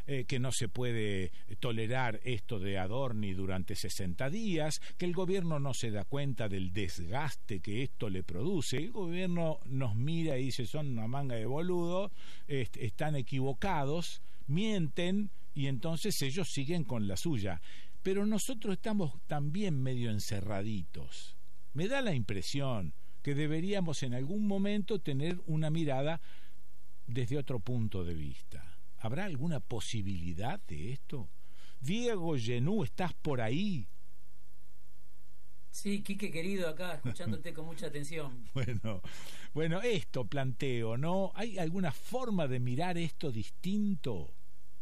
que no se puede tolerar esto de Adorni durante 60 días, que el gobierno no se da cuenta del desgaste que esto le produce. El gobierno nos mira y dice, son una manga de boludos, están equivocados, mienten, y entonces ellos siguen con la suya. Pero nosotros estamos también medio encerraditos. Me da la impresión que deberíamos en algún momento tener una mirada desde otro punto de vista. ¿Habrá alguna posibilidad de esto? Diego Genú, ¿estás por ahí? Sí, Quique querido, acá escuchándote con mucha atención. Bueno, esto planteo, ¿no? ¿Hay alguna forma de mirar esto distinto?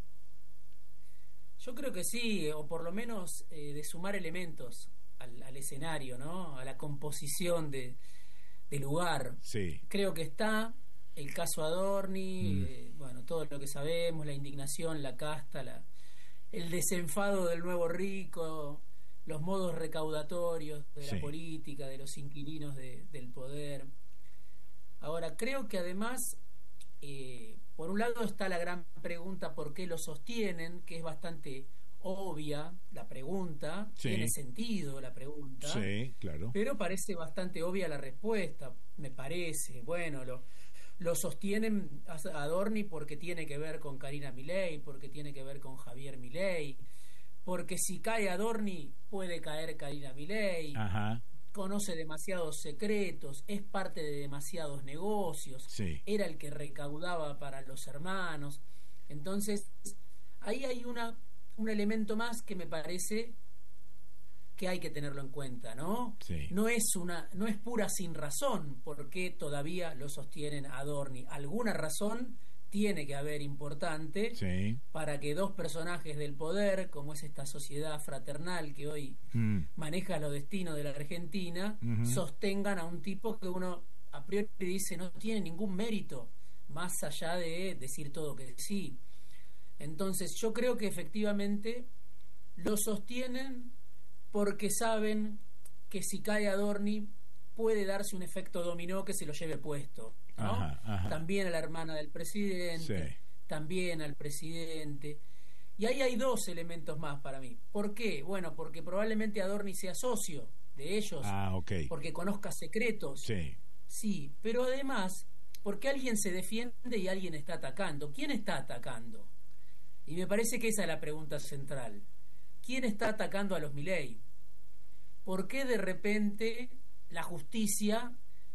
Yo creo que sí, o por lo menos de sumar elementos al escenario, ¿no? A la composición de lugar. Sí. Creo que está el caso Adorni, bueno, todo lo que sabemos, la indignación, la casta, el desenfado del nuevo rico, los modos recaudatorios de la política, de los inquilinos del poder. Ahora, creo que además, por un lado está la gran pregunta ¿por qué lo sostienen?, que es bastante obvia la pregunta, tiene sentido la pregunta, claro, pero parece bastante obvia la respuesta, me parece. Bueno, lo sostienen a Adorni porque tiene que ver con Karina Milei, porque tiene que ver con Javier Milei, porque si cae Adorni puede caer Karina Milei. Ajá. Conoce demasiados secretos, es parte de demasiados negocios, era el que recaudaba para los hermanos. Entonces ahí hay un elemento más que me parece que hay que tenerlo en cuenta, ¿no? No es pura sin razón porque todavía lo sostienen a Adorni. Alguna razón tiene que haber importante para que dos personajes del poder, como es esta sociedad fraternal que hoy maneja los destinos de la Argentina, sostengan a un tipo que uno a priori dice no tiene ningún mérito, más allá de decir todo que sí. Entonces yo creo que efectivamente lo sostienen porque saben que si cae Adorni puede darse un efecto dominó que se lo lleve puesto, ¿no? También a la hermana del presidente, también al presidente. Y ahí hay dos elementos más para mí. ¿Por qué? Bueno, porque probablemente Adorni sea socio de ellos, porque conozca secretos. Sí, pero además porque alguien se defiende y alguien está atacando. ¿Quién está atacando? Y me parece que esa es la pregunta central. ¿Quién está atacando a los Milei? ¿Por qué de repente la justicia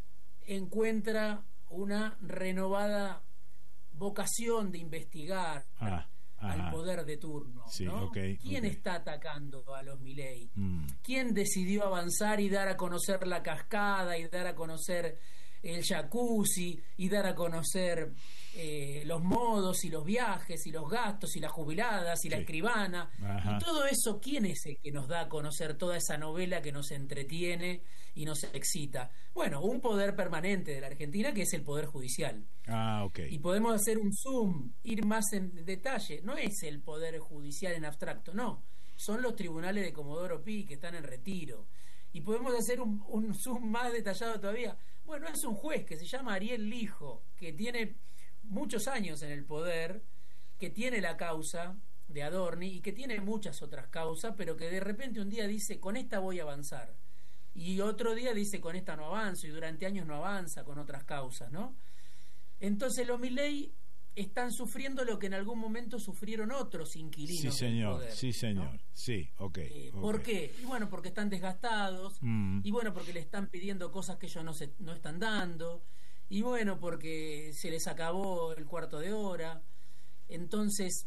encuentra una renovada vocación de investigar al poder de turno, ¿no? ¿Quién está atacando a los Milei? ¿Quién decidió avanzar y dar a conocer la cascada y dar a conocer el jacuzzi y dar a conocer los modos y los viajes y los gastos y las jubiladas y la escribana y todo eso? ¿Quién es el que nos da a conocer toda esa novela que nos entretiene y nos excita? Bueno, un poder permanente de la Argentina que es el Poder Judicial. Y podemos hacer un zoom, ir más en detalle. No es el Poder Judicial en abstracto, no, son los tribunales de Comodoro Pi que están en retiro. Y podemos hacer un zoom más detallado todavía. Bueno, es un juez que se llama Ariel Lijo, que tiene muchos años en el poder, que tiene la causa de Adorni y que tiene muchas otras causas, pero que de repente un día dice, con esta voy a avanzar. Y otro día dice, con esta no avanzo, y durante años no avanza con otras causas, ¿no? Entonces los Milei están sufriendo lo que en algún momento sufrieron otros inquilinos del poder. Sí, señor, ¿no? ¿Por qué? Y bueno, porque están desgastados, y bueno, porque le están pidiendo cosas que ellos no están dando, y bueno, porque se les acabó el cuarto de hora. Entonces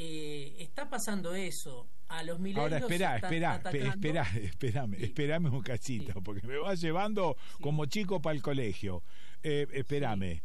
está pasando eso. A los Milei. Ahora espérame un cachito, porque me vas llevando como chico para el colegio. Espérame.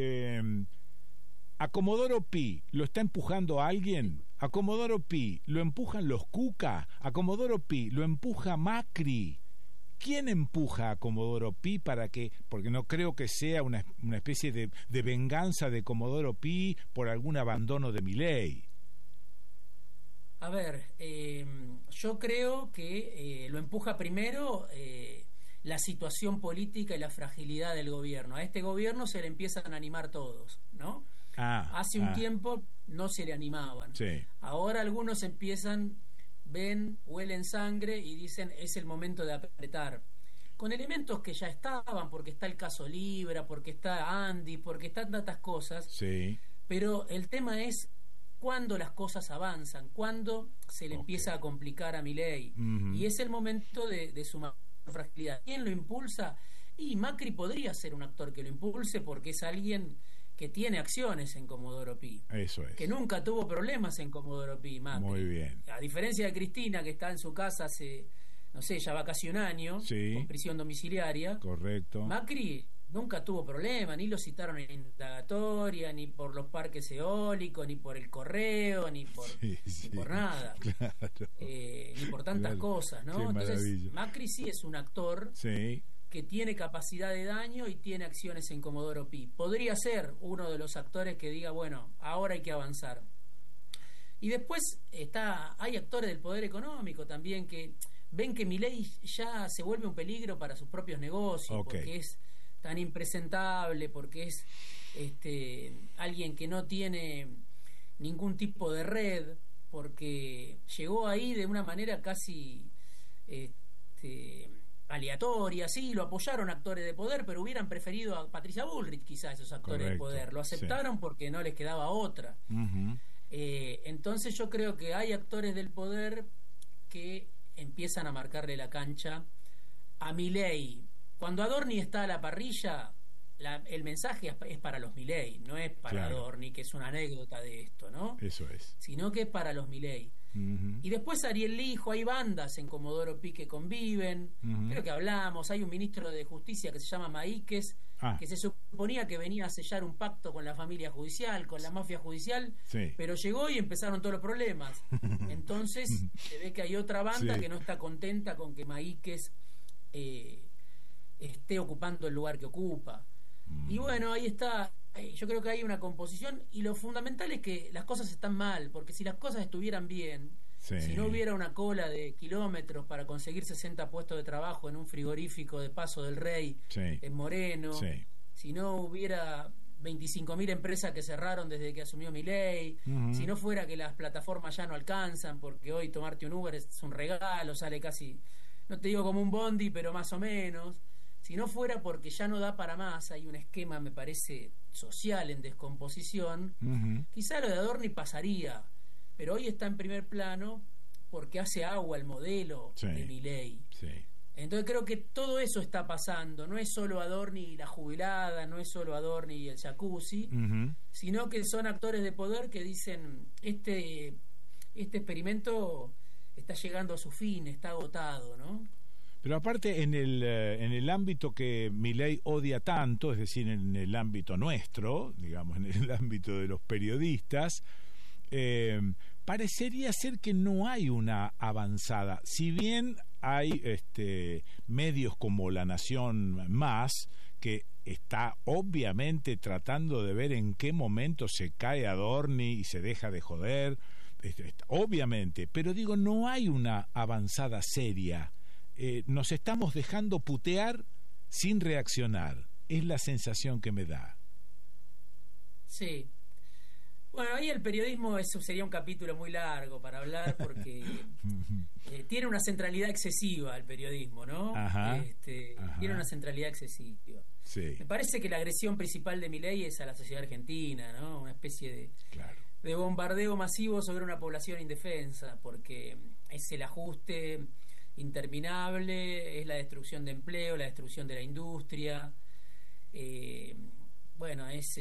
¿A Comodoro Pi lo está empujando a alguien? ¿A Comodoro Pi lo empujan los Cuca? ¿A Comodoro Pi lo empuja Macri? ¿Quién empuja a Comodoro Pi para que...? Porque no creo que sea una especie de venganza de Comodoro Pi por algún abandono de Milei. A ver, yo creo que lo empuja primero la situación política y la fragilidad del gobierno. A este gobierno se le empiezan a animar todos, ¿no? Hace un tiempo no se le animaban. Sí. Ahora algunos ven, huelen sangre y dicen es el momento de apretar. Con elementos que ya estaban, porque está el caso Libra, porque está Andy, porque están tantas cosas. Sí. Pero el tema es cuando las cosas avanzan, cuando se le empieza a complicar a Milei. Y es el momento de su fragilidad. ¿Quién lo impulsa? Y Macri podría ser un actor que lo impulse porque es alguien que tiene acciones en Comodoro Pi. Eso es. Que nunca tuvo problemas en Comodoro Pi, Macri. Muy bien. A diferencia de Cristina, que está en su casa hace, no sé, ya va casi un año, con prisión domiciliaria. Correcto. Macri nunca tuvo problema, ni lo citaron en indagatoria, ni por los parques eólicos, ni por el correo, ni por nada. Claro. Ni por tantas cosas, ¿no? Entonces, Macri sí es un actor que tiene capacidad de daño y tiene acciones en Comodoro Pi. Podría ser uno de los actores que diga, bueno, ahora hay que avanzar. Y después hay actores del poder económico también que ven que Milei ya se vuelve un peligro para sus propios negocios, porque es tan impresentable, porque es alguien que no tiene ningún tipo de red, porque llegó ahí de una manera casi aleatoria. Sí, lo apoyaron actores de poder, pero hubieran preferido a Patricia Bullrich, quizás, esos actores de poder. Lo aceptaron porque no les quedaba otra. Entonces yo creo que hay actores del poder que empiezan a marcarle la cancha a Milei. Cuando Adorni está a la parrilla, el mensaje es para los Milei, no es para Adorni, que es una anécdota de esto, ¿no? Eso es. Sino que es para los Milei. Y después Ariel Lijo, hay bandas en Comodoro Pi que conviven, creo que hablamos, hay un ministro de Justicia que se llama Maíquez, que se suponía que venía a sellar un pacto con la familia judicial, con la mafia judicial, pero llegó y empezaron todos los problemas. Entonces se ve que hay otra banda que no está contenta con que Maíquez esté ocupando el lugar que ocupa. Y bueno, ahí está. Yo creo que hay una composición, y lo fundamental es que las cosas están mal, porque si las cosas estuvieran bien, si no hubiera una cola de kilómetros para conseguir 60 puestos de trabajo en un frigorífico de Paso del Rey en Moreno, si no hubiera 25.000 empresas que cerraron desde que asumió Milei, si no fuera que las plataformas ya no alcanzan, porque hoy tomarte un Uber es un regalo, sale casi, no te digo como un bondi, pero más o menos. Si no fuera porque ya no da para más, hay un esquema, me parece, social en descomposición, quizá lo de Adorni pasaría, pero hoy está en primer plano porque hace agua el modelo de Milei. Entonces creo que todo eso está pasando, no es solo Adorni y la jubilada, no es solo Adorni y el jacuzzi, sino que son actores de poder que dicen, este experimento está llegando a su fin, está agotado, ¿no? Pero aparte en el ámbito que Milei odia tanto, es decir, en el ámbito nuestro, digamos, en el ámbito de los periodistas, parecería ser que no hay una avanzada. Si bien hay medios como La Nación Más, que está obviamente tratando de ver en qué momento se cae Adorni y se deja de joder, obviamente, pero digo, no hay una avanzada seria. Nos estamos dejando putear sin reaccionar, es la sensación que me da. Sí. Bueno, ahí el periodismo, eso sería un capítulo muy largo para hablar, porque tiene una centralidad excesiva el periodismo, ¿no? Tiene una centralidad excesiva. Me parece que la agresión principal de Milei es a la sociedad argentina, ¿no? Una especie de bombardeo masivo sobre una población indefensa, porque es el ajuste interminable, es la destrucción de empleo, la destrucción de la industria, bueno, es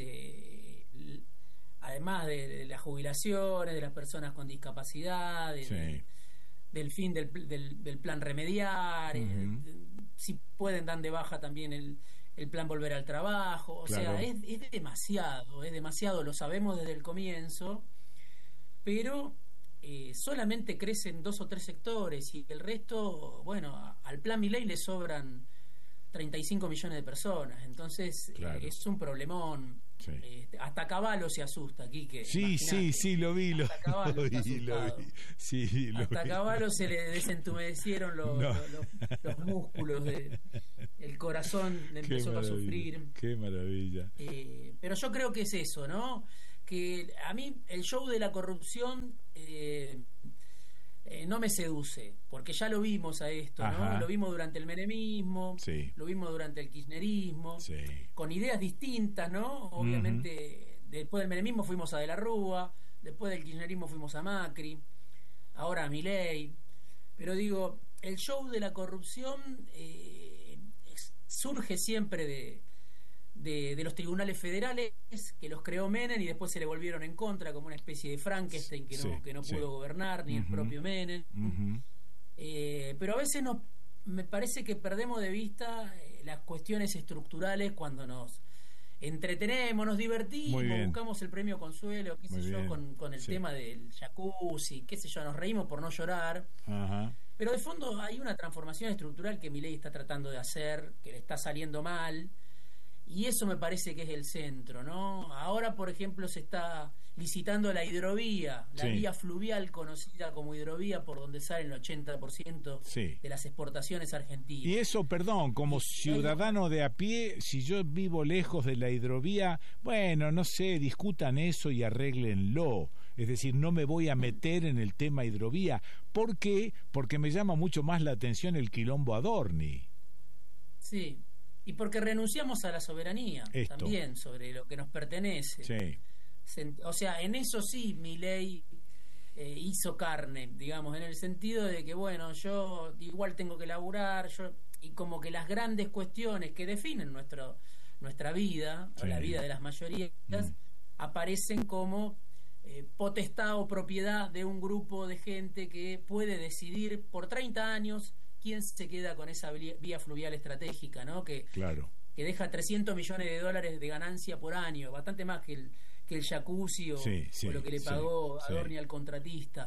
además de las jubilaciones, de las personas con discapacidad, del fin del plan remediar, si pueden dan de baja también el plan volver al trabajo, o sea, es demasiado, lo sabemos desde el comienzo, pero solamente crecen 2 o 3 sectores y el resto, bueno, al plan Milei le sobran 35 millones de personas. Entonces, claro, es un problemón. Sí. Hasta Cavallo se asusta, Quique. Sí, lo vi. Hasta Cavallo se le desentumecieron los músculos, el corazón le empezó a sufrir. Qué maravilla. Pero yo creo que es eso, ¿no? Que a mí el show de la corrupción no me seduce, porque ya lo vimos a esto, ¿no? Lo vimos durante el menemismo, sí, lo vimos durante el kirchnerismo, sí, con ideas distintas, ¿no? Obviamente, después del menemismo fuimos a De la Rúa, después del kirchnerismo fuimos a Macri, ahora a Milei. Pero digo, el show de la corrupción surge siempre de los tribunales federales, que los creó Menem y después se le volvieron en contra como una especie de Frankenstein que no pudo gobernar, ni el propio Menem. Pero a veces me parece que perdemos de vista las cuestiones estructurales cuando nos entretenemos, nos divertimos, buscamos el premio consuelo, qué sé yo, con el tema del jacuzzi, qué sé yo, nos reímos por no llorar. Pero de fondo hay una transformación estructural que Milei está tratando de hacer, que le está saliendo mal. Y eso me parece que es el centro, ¿no? Ahora, por ejemplo, se está licitando la hidrovía, la vía fluvial conocida como hidrovía, por donde sale el 80% de las exportaciones argentinas. Y eso, perdón, como ciudadano de a pie, si yo vivo lejos de la hidrovía, bueno, no sé, discutan eso y arréglenlo. Es decir, no me voy a meter en el tema hidrovía. ¿Por qué? Porque me llama mucho más la atención el quilombo Adorni. Sí. Y porque renunciamos a la soberanía también sobre lo que nos pertenece. O sea, en eso sí Milei hizo carne, digamos, en el sentido de que, bueno, yo igual tengo que laburar, y como que las grandes cuestiones que definen nuestra vida, o la vida de las mayorías, aparecen como potestad o propiedad de un grupo de gente que puede decidir por 30 años quién se queda con esa vía fluvial estratégica, ¿no? Que deja 300 millones de dólares de ganancia por año, bastante más que el jacuzzi o lo que le pagó Adorni al contratista.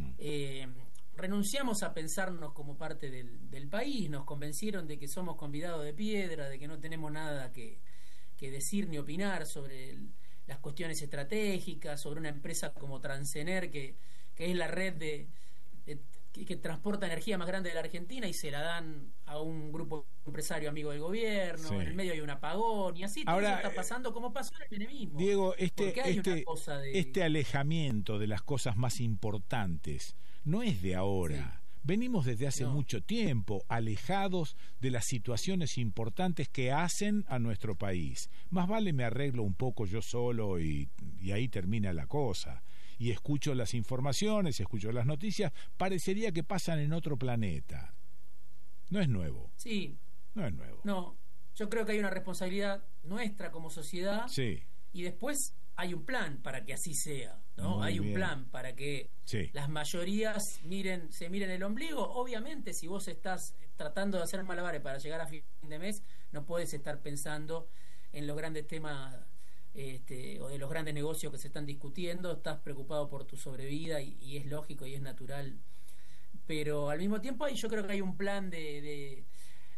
Renunciamos a pensarnos como parte del país, nos convencieron de que somos convidados de piedra, de que no tenemos nada que decir ni opinar sobre las cuestiones estratégicas, sobre una empresa como Transener, que es la red que transporta energía más grande de la Argentina, y se la dan a un grupo empresario amigo del gobierno. En el medio hay un apagón y así. Ahora, todo eso está pasando como pasó en el menemismo. Diego, este alejamiento de las cosas más importantes no es de ahora. Venimos desde hace mucho tiempo alejados de las situaciones importantes que hacen a nuestro país. Más vale me arreglo un poco yo solo y ahí termina la cosa. Y escucho las informaciones, escucho las noticias, parecería que pasan en otro planeta. No es nuevo. Sí. No es nuevo. No, yo creo que hay una responsabilidad nuestra como sociedad. Sí. Y después hay un plan para que así sea, ¿no? Hay un plan para que las mayorías se miren el ombligo. Obviamente, si vos estás tratando de hacer malabares para llegar a fin de mes, no puedes estar pensando en los grandes temas o de los grandes negocios que se están discutiendo. Estás preocupado por tu sobrevida y es lógico y es natural, pero al mismo tiempo yo creo que hay un plan de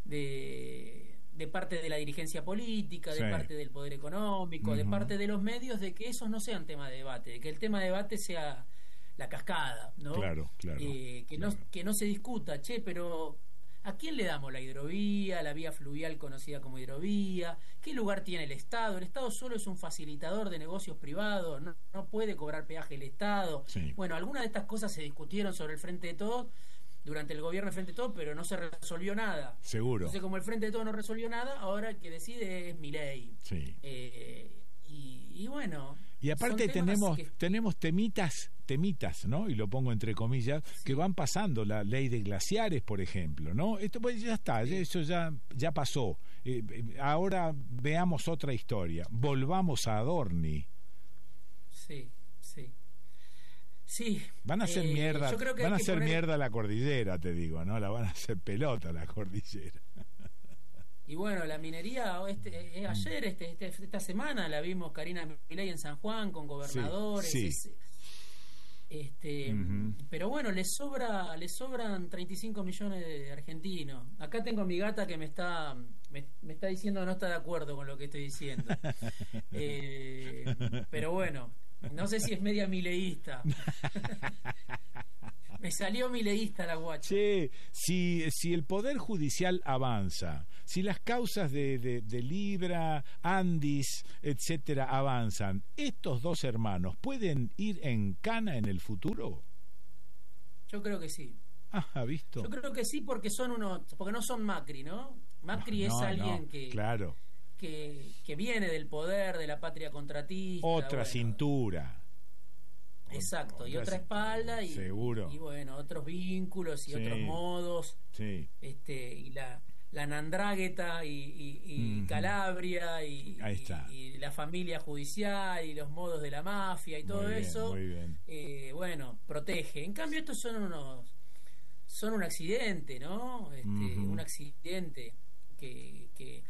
parte de la dirigencia política, de parte del poder económico, de parte de los medios, de que esos no sean tema de debate, de que el tema de debate sea la cascada, ¿no? Claro. Que no se discuta, pero ¿a quién le damos la hidrovía, la vía fluvial conocida como hidrovía? ¿Qué lugar tiene el Estado? El Estado solo es un facilitador de negocios privados, no puede cobrar peaje el Estado. Bueno, algunas de estas cosas se discutieron sobre el Frente de Todos, durante el gobierno del Frente de Todos, pero no se resolvió nada. Seguro. Entonces, como el Frente de Todos no resolvió nada, ahora el que decide es Milei. Y bueno... Y aparte tenemos temitas, ¿no? Y lo pongo entre comillas, que van pasando, la ley de glaciares, por ejemplo, ¿no? Esto pues ya está, eso ya pasó. Ahora veamos otra historia. Volvamos a Adorni. Sí. Van a hacer mierda, mierda la cordillera, te digo, ¿no? La van a hacer pelota la cordillera. Y bueno, la minería ayer, esta semana la vimos Karina Milei en San Juan con gobernadores. Pero bueno, les sobran 35 millones de argentinos. Acá tengo a mi gata que me está diciendo que no está de acuerdo con lo que estoy diciendo. Pero bueno, no sé si es media mileísta. Me salió mileísta la guacha. Sí, si el Poder Judicial avanza, si las causas de Libra, Andis, etcétera, avanzan, ¿estos dos hermanos pueden ir en cana en el futuro? Yo creo que sí. ¿Ha visto? Yo creo que sí, porque porque no son Macri, ¿no? Macri es alguien que... Claro. Que viene del poder, de la patria contratista. Otra cintura. Exacto, y otra espalda y, seguro. Y bueno, otros vínculos y otros modos. Sí. Y la Nandrágueta y Calabria y la familia judicial y los modos de la mafia y todo muy bien, eso. Muy bien. Bueno, protege. En cambio estos son un accidente, ¿no? Un accidente que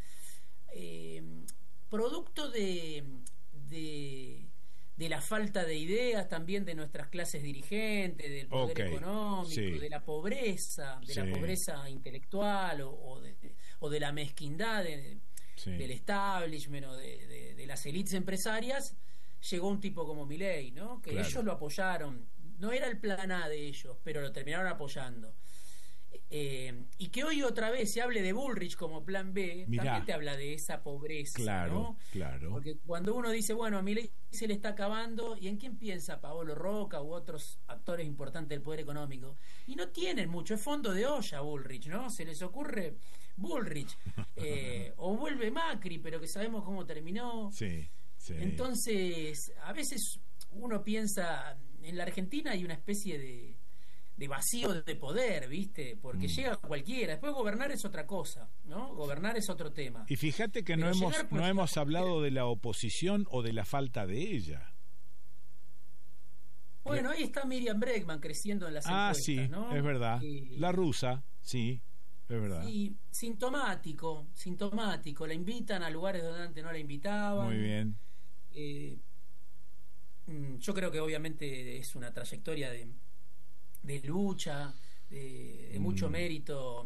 producto de la falta de ideas también de nuestras clases dirigentes, del poder económico, de la pobreza, la pobreza intelectual o de la mezquindad del establishment o de las élites empresarias, llegó un tipo como Milei, ¿no? Que ellos lo apoyaron. No era el plan A de ellos, pero lo terminaron apoyando. Y que hoy otra vez se hable de Bullrich como plan B, también te habla de esa pobreza, ¿no? Claro. Porque cuando uno dice, bueno, a Milei se le está acabando, ¿y en quién piensa Paolo Roca u otros actores importantes del poder económico? Y no tienen mucho, es fondo de olla Bullrich, ¿no? Se les ocurre Bullrich, o vuelve Macri, pero que sabemos cómo terminó. Sí. Entonces, a veces uno piensa, en la Argentina hay una especie de vacío de poder, ¿viste? Porque llega cualquiera. Después gobernar es otra cosa, ¿no? Gobernar es otro tema. Y fíjate que no hemos hablado de la oposición o de la falta de ella. Bueno, ahí está Miriam Bregman creciendo en las encuestas, sí, ¿no? Es verdad. La rusa, sí, es verdad. Y sintomático. La invitan a lugares donde antes no la invitaban. Muy bien. Yo creo que obviamente es una trayectoria de lucha, de mucho mérito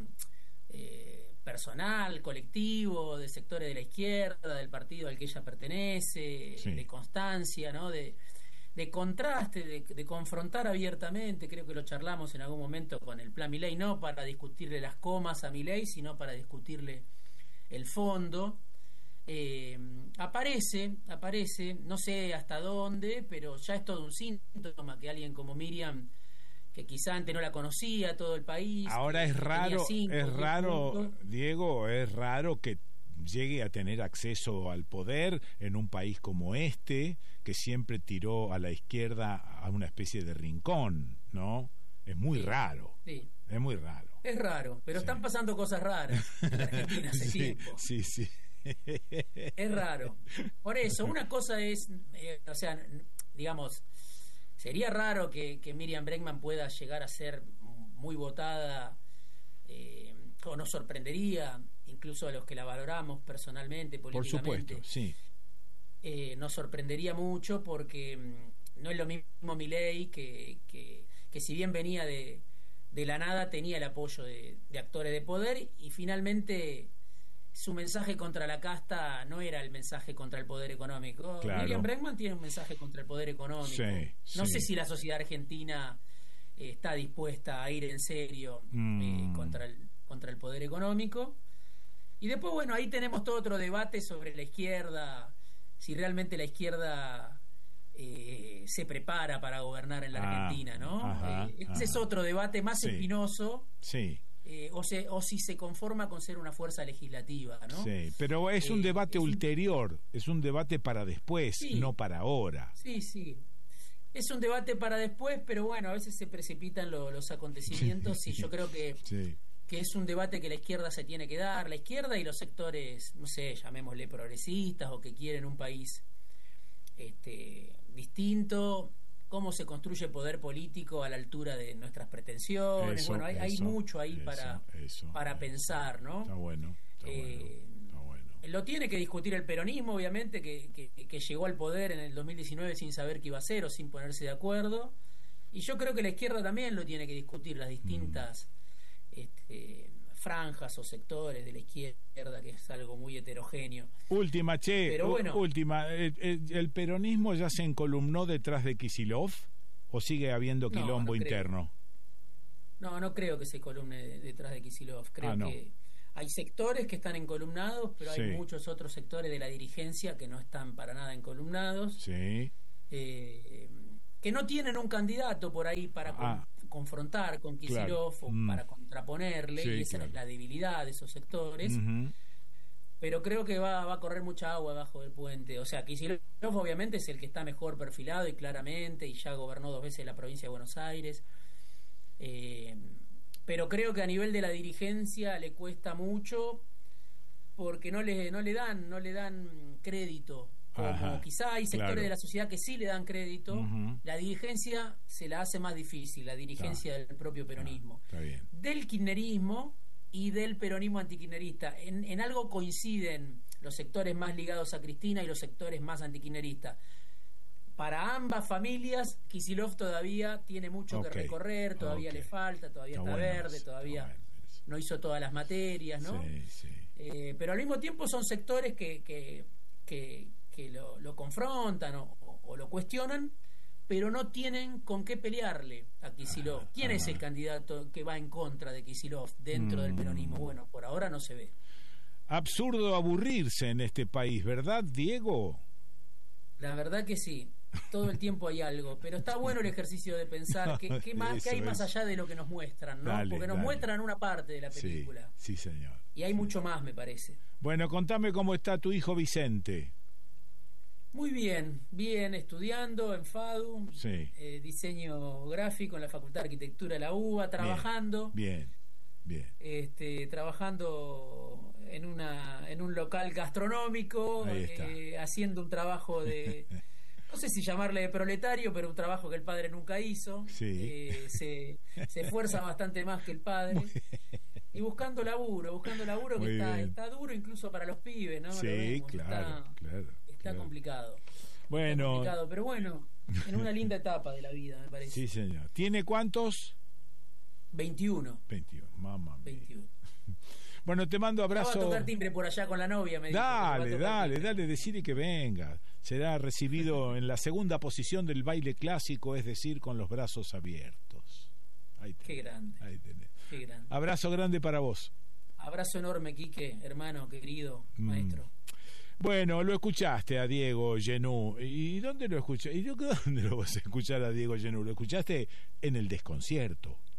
personal, colectivo, de sectores de la izquierda, del partido al que ella pertenece, de constancia, ¿no? De contraste, de confrontar abiertamente. Creo que lo charlamos en algún momento con el plan Milei, no para discutirle las comas a Milei, sino para discutirle el fondo. Aparece, no sé hasta dónde, pero ya es todo un síntoma que alguien como Miriam, que quizá antes no la conocía todo el país. Ahora es raro, Diego, es raro que llegue a tener acceso al poder en un país como este, que siempre tiró a la izquierda a una especie de rincón, ¿no? Es muy raro. Sí. Es muy raro. Es raro, pero están pasando cosas raras en la Argentina hace tiempo. Sí. Es raro. Por eso, una cosa es, digamos, sería raro que Miriam Bregman pueda llegar a ser muy votada, o nos sorprendería, incluso a los que la valoramos personalmente, políticamente. Por supuesto, sí. Nos sorprendería mucho porque no es lo mismo Milei que si bien venía de la nada, tenía el apoyo de actores de poder, y finalmente su mensaje contra la casta no era el mensaje contra el poder económico. Claro. Miriam Bregman tiene un mensaje contra el poder económico. No sé si la sociedad argentina está dispuesta a ir en serio contra el poder económico. Y después, bueno, ahí tenemos todo otro debate sobre la izquierda, si realmente la izquierda se prepara para gobernar en la Argentina, ¿no? Ese es otro debate más espinoso. Sí. O si se conforma con ser una fuerza legislativa, ¿no? Sí, pero es un debate ulterior, es un debate para después, no para ahora. Sí. Es un debate para después, pero bueno, a veces se precipitan los acontecimientos y yo creo que es un debate que la izquierda se tiene que dar, la izquierda y los sectores, no sé, llamémosle progresistas o que quieren un país distinto. Cómo se construye poder político a la altura de nuestras pretensiones. Hay mucho ahí para pensar, ¿no? Está bueno. Lo tiene que discutir el peronismo, obviamente, que llegó al poder en el 2019 sin saber qué iba a hacer o sin ponerse de acuerdo. Y yo creo que la izquierda también lo tiene que discutir, las distintas franjas o sectores de la izquierda, que es algo muy heterogéneo. Última, Pero bueno, ¿el peronismo ya se encolumnó detrás de Kicillof o sigue habiendo quilombo interno? No creo que se columne detrás de Kicillof. Creo que hay sectores que están encolumnados, pero hay muchos otros sectores de la dirigencia que no están para nada encolumnados. Sí. Que no tienen un candidato por ahí para confrontar con Kicillof o para contraponerle, y esa es la debilidad de esos sectores. Pero creo que va a correr mucha agua abajo del puente. O sea, Kicillof obviamente es el que está mejor perfilado y claramente, y ya gobernó 2 veces la provincia de Buenos Aires. Pero creo que a nivel de la dirigencia le cuesta mucho, porque no le dan crédito. Como quizá hay sectores de la sociedad que sí le dan crédito, la dirigencia se la hace más difícil, la dirigencia del propio peronismo, del kirchnerismo y del peronismo antikirchnerista. En algo coinciden los sectores más ligados a Cristina y los sectores más antikirchneristas. Para ambas familias, Kicillof todavía tiene mucho que recorrer, todavía le falta, todavía está verde, todavía no hizo todas las materias, ¿no? Pero al mismo tiempo son sectores que lo confrontan o lo cuestionan, pero no tienen con qué pelearle a Kicillof. ¿Quién es el candidato que va en contra de Kicillof dentro del peronismo? Bueno, por ahora no se ve. Absurdo aburrirse en este país, ¿verdad, Diego? La verdad que sí. Todo el tiempo hay algo, pero está bueno el ejercicio de pensar qué hay más allá de lo que nos muestran, ¿no? Porque nos muestran una parte de la película. Sí, señor. Y hay mucho más, me parece. Bueno, contame cómo está tu hijo Vicente. Muy bien, estudiando en FADU, diseño gráfico en la Facultad de Arquitectura de la UBA, trabajando. Bien. Trabajando en un local gastronómico, haciendo un trabajo de... No sé si llamarle de proletario, pero un trabajo que el padre nunca hizo. Se esfuerza bastante más que el padre. Y buscando laburo que está duro incluso para los pibes, ¿no? Sí, claro. Está complicado. Bueno. Está complicado, pero bueno, en una linda etapa de la vida, me parece. Sí, señor. ¿Tiene cuántos? 21, mamá mía. 21. Bueno, te mando abrazo. Va a tocar timbre por allá con la novia, me dijo. Dale, decirle que venga. Será recibido en la segunda posición del baile clásico, es decir, con los brazos abiertos. Qué grande. Ahí tenés. Qué grande. Abrazo grande para vos. Abrazo enorme, Quique, hermano, querido, maestro. Bueno, lo escuchaste a Diego Genú. ¿Y dónde lo escuchaste? ¿Y dónde lo vas a escuchar a Diego Genú? Lo escuchaste en El Desconcierto.